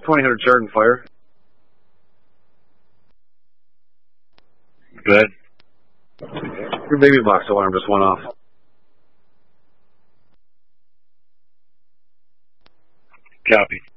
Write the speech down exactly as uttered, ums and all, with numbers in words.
twenty hundred charge and fire. Good. Your baby box alarm just went off. Copy.